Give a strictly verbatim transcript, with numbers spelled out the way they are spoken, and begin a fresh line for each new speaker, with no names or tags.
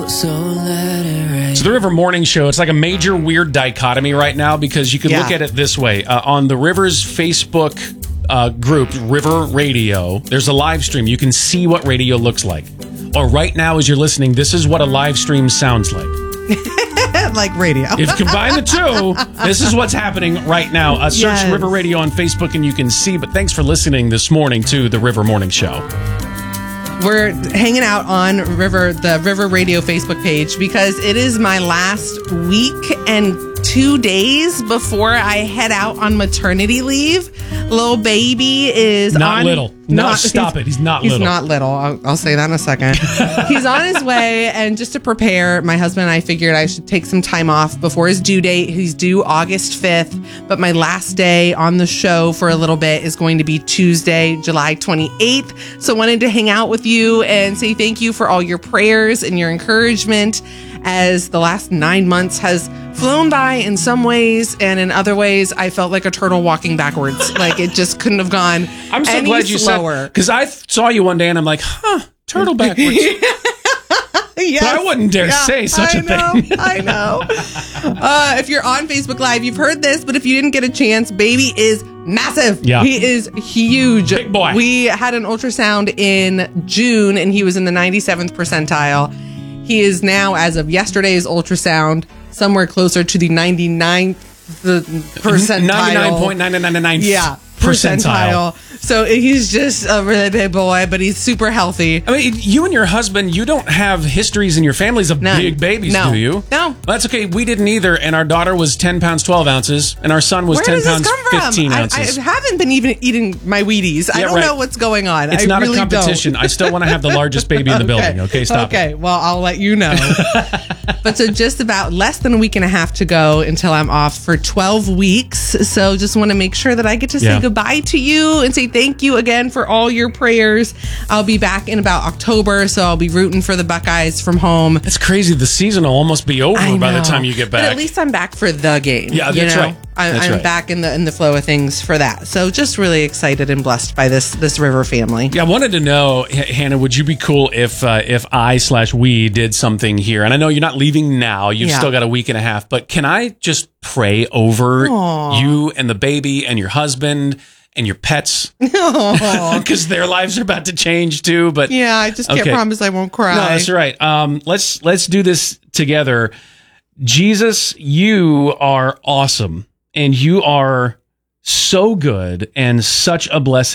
so let it rain.
So the River Morning Show, it's like a major weird dichotomy right now because you can
Yeah.
look at it this way. Uh, on the River's Facebook uh, group, River Radio, there's a live stream. You can see what radio looks like. Or right now as you're listening, this is what a live stream sounds like.
Like radio.
If you combine the two, this is what's happening right now. Uh, search
Yes.
River Radio on Facebook and you can see. But thanks for listening this morning to the River Morning Show.
We're hanging out on River, the River Radio Facebook page, because it is my last week and two days before I head out on maternity leave. Little baby is
Not
on,
little. No, stop it. He's not
he's
little.
not little. I'll, I'll say that in a second. He's on his way, and just to prepare, my husband and I figured I should take some time off before his due date. He's due August fifth, but my last day on the show for a little bit is going to be Tuesday, July twenty-eighth. So I wanted to hang out with you and say thank you for all your prayers and your encouragement as the last nine months has flown by in some ways, and in other ways, I felt like a turtle walking backwards. Like it just couldn't have gone
I'm so
any
glad you
slower.
said, because I th- saw you one day and I'm like, huh, turtle backwards.
Yes.
But I wouldn't dare say such
I
a
know,
thing.
I know. Uh, if you're on Facebook Live, you've heard this, but if you didn't get a chance, baby is massive.
Yeah.
He is huge.
Big boy.
We had an ultrasound in June, and he was in the ninety-seventh percentile. He is now, as of yesterday's ultrasound, somewhere closer to the ninety-ninth percentile.
ninety-nine point nine nine nine
Yeah.
percentile.
Percentile. So he's just a really big boy, but he's super healthy.
I mean, you and your husband, you don't have histories in your families of
None.
big babies,
No.
do you?
No.
Well, that's okay. We didn't either. And our daughter was ten pounds, twelve ounces. And our son was
Where
ten
does
pounds,
this come from?
fifteen
I,
ounces.
I haven't been even eating my Wheaties. I
Yeah,
don't
right.
know what's going on.
It's
I
not
really
a competition.
Don't.
I still want to have the largest baby in the building. Okay, stop
Okay,
it.
well, I'll let you know. But so just about less than a week and a half to go until I'm off for twelve weeks. So just want to make sure that I get to say
Yeah.
goodbye to you and say thank you again for all your prayers. I'll be back in about October, so I'll be rooting for the Buckeyes from home.
It's crazy. The season will almost be over
I
by the
know.
time you get
But
back.
at least I'm back for the game.
Yeah,
you
that's
know?
right.
I,
That's
I'm
right.
back in the in the flow of things for that. So just really excited and blessed by this this River family.
Yeah, I wanted to know, H- Hannah, would you be cool if uh, if I slash we did something here? And I know you're not leaving now. You've
Yeah.
still got a week and a half. But can I just pray over
Aw.
you and the baby and your husband and your pets? Because their lives are about to change too. But
Yeah, I just can't
Okay.
promise I won't cry.
no, that's right. Um, let's let's do this together. Jesus, you are awesome, and you are so good and such a blessing.